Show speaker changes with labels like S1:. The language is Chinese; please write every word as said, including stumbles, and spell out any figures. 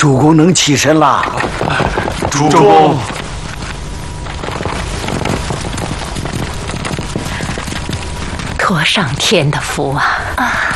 S1: 主公能起身了。
S2: 主公，
S3: 托上天的福啊！啊。